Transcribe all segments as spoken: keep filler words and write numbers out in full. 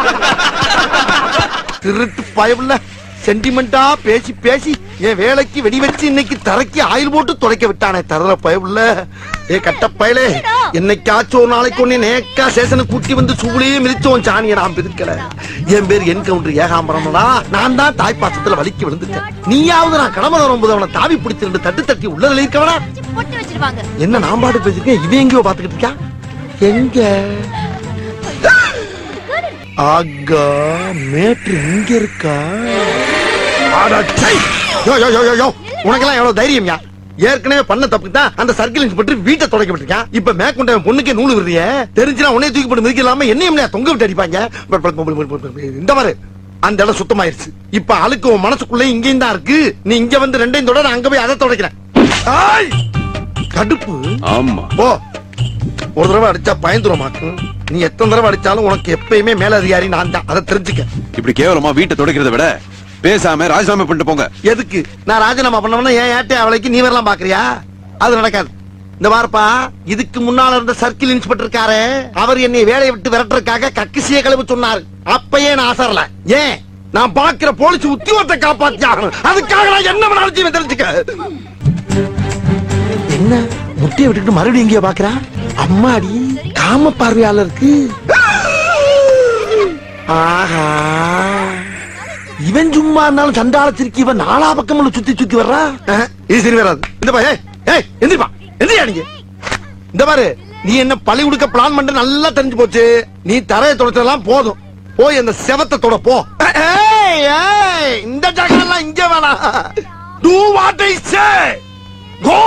திருட்டு பயவுல சென்டிமெண்டா பேசி பேசி என் வேலைக்கு வெடி வச்சு இன்னைக்கு தரைக்கு ஆயில் போட்டு துடைக்க விட்டானே தர பயவுல. ஏ கட்ட பயலே, என்னைக்காச்சும் ஒரு நாளைக்கு ஒண்ணு நேக்கா சேசனை கூட்டி வந்து சூளையே மிதிச்சோம் சாணியை நான் பிதுக்கல. என் பேர் என்கவுண்டர் ஏகாம்பரம்டா. நான் தான் தாய்ப்பாசத்துல வலிக்கு விழுந்துட்டேன். நீயாவது நான் கடமை வரும்போது அவனை தாவி பிடிச்சி ரெண்டு தட்டு தட்டி உள்ளதுல இருக்கவனா என்ன நான் பாட்டு பேசிருக்கேன். இவன் எங்கேயோ பாத்துக்கிட்டு இருக்கா? எங்க ஆகா மேட்ரு இங்க இருக்கா? உனக்கெல்லாம் எவ்வளவு தைரியம்யா? ஏற்கனவே பண்ண தப்புக்கு தான் அந்த சர்க்கிள் இன்ஸ்பெக்டர் வீட்டை தொடக்க விட்டுருக்கான். இப்ப மேற்கொண்ட பொண்ணுக்கே நூலு விடுறிய தெரிஞ்சுனா உன்னைய தூக்கி போட்டு மிதிக்க இல்லாம என்னையும் தொங்க விட்டு அடிப்பாங்க. இந்த மாதிரி அந்த இடம் சுத்தமாயிருச்சு. இப்ப அழுக்கு உன் மனசுக்குள்ள இங்கேயும் தான் இருக்கு. நீ இங்க வந்து ரெண்டையும் தொட, அங்க போய் அதை தொடக்கிறேன். கடுப்பு. ஆமா ஓ, ஒரு தடவை அடிச்சா பயந்துருமாக்கும். நீ எத்தனை தடவை அடிச்சாலும் உனக்கு எப்பயுமே மேல அதிகாரி நான் தான். அதை தெரிஞ்சுக்க. இப்படி கேவலமா வீட்டை துடைக்கிறத விட பேசாம ராஜினாமா பண்ணிட்டு போங்க. எதுக்கு? நான் ராஜினாமா பண்ணவனா ஏன் ஏட்டே அவளைக்கு நீ வரலாம் பாக்குறியா? அது நடக்காது. இந்த வாரப்பா, இதுக்கு முன்னால இருந்த சர்க்கிள் இன்ஸ்பெக்டர் இருக்காரு, அவர் என்னை வேலையை விட்டு விரட்டுறதுக்காக கக்கிசிய கழுவு சொன்னாரு. அப்பயே நான் ஆசரல. ஏன்? நான் பாக்குற போலீஸ் உத்தியோகத்தை காப்பாத்தி ஆகணும். அதுக்காக நான் என்ன வேணாலும் தெரிஞ்சுக்க. என்ன முட்டையை விட்டுட்டு மறுபடியும் இங்கேயோ பாக்குறா? அம்மாடி காம பார்வையாளருக்கு. ஆஹா, இவன் சும்மா இருந்தாலும் சண்டாளத்திற்கு இவன் நாலா பக்கம் சுத்தி சுத்தி வர்றா. இது சரி வராது. இந்த பாரு, ஏய் எந்திரிப்பா, எந்திரியா நீங்க. இந்த பாரு, நீ என்ன பழி கொடுக்க பிளான் பண்ற நல்லா தெரிஞ்சு போச்சு. நீ தரையை தொடச்சதெல்லாம் போதும். போய் அந்த செவத்தை தொட போ. இந்த ஜகலாம் இங்க வேணாம். Do what I say. Go.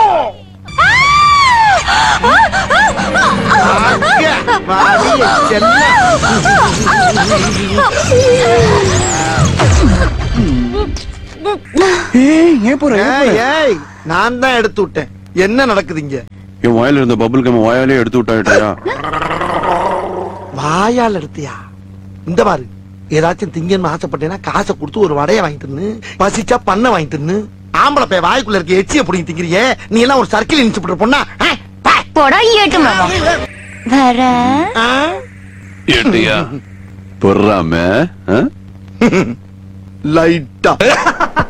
நான் தான் எடுத்து விட்டேன். என்ன நடக்குது இங்க? என் வாயில இருந்த பபுள் கம் வாயாலே எடுத்து விட்டாயா? வாயால் எடுத்தியா? இந்த பாரு, ஏதாச்சும் திங்கன்னு ஆசைப்பட்டேன்னா காசை கொடுத்து ஒரு வடைய வாங்கிட்டு, பசிச்சா பண்ண வாங்கிட்டு, ஆம்பளை பைய வாய்க்குள்ள இருக்க எச்சிய புடிங்கி திங்கிறியே. நீ எல்லாம் ஒரு சர்க்கிள் இன்ஸ்பெக்டர் பொண்ணா? போடா ஏட்டு மாமா. வர ஏட்டியா பொறாம லைட்டா